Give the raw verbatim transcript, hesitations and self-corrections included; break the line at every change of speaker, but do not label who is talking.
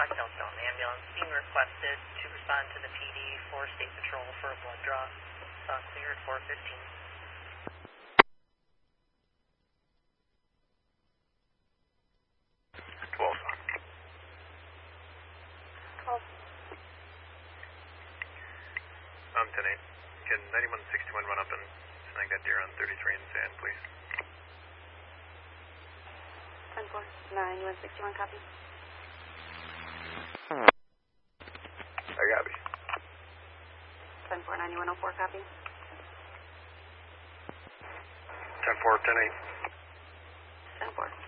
Southbound ambulance being requested to respond to the P D for State Patrol for a blood draw. Saw clear at four fifteen.
twelve.
twelve.
Um, ten eight. Can ninety-one sixty-one run up and snag that deer on thirty-three in sand, please?
ten four. ninety-one sixty-one, copy.
I copy.
ten four, ninety-one oh four, copy.
ten four, ten eight.
ten four.